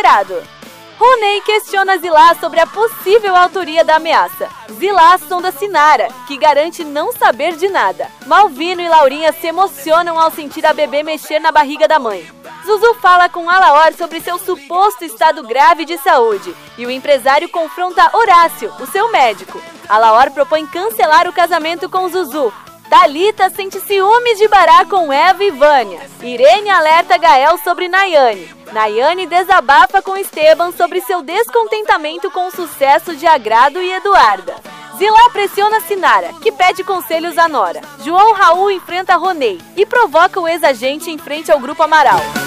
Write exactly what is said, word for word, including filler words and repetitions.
namorado. Ronei questiona Zilá sobre a possível autoria da ameaça. Zilá sonda Sinara, que garante não saber de nada. Malvino e Laurinha se emocionam ao sentir a bebê mexer na barriga da mãe. Zuzu fala com Alaor sobre seu suposto estado grave de saúde. E o empresário confronta Horácio, o seu médico. Alaor propõe cancelar o casamento com Zuzu. Thalita sente ciúmes de Bará com Eva e Vânia. Irene alerta Gael sobre Nayane. Nayane desabafa com Esteban sobre seu descontentamento com o sucesso de Agrado e Eduarda. Zilá pressiona Sinara, que pede conselhos a Nora. João Raul enfrenta Ronei e provoca o ex-agente em frente ao Grupo Amaral.